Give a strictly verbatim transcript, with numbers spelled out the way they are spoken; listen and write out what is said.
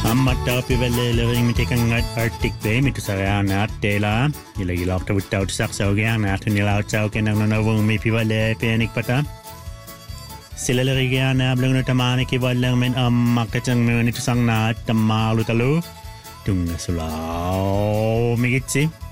Ammattaupivällelering mitekangat artikpe mitusarana tela ilagilak tawtaut saksaugyan natin nilautsau kenang nanawang may piwale pianik pata sila larigyan na ablang natamani kiwalang men am makachang men itusang na tamalutalo tung nasulaw migitsi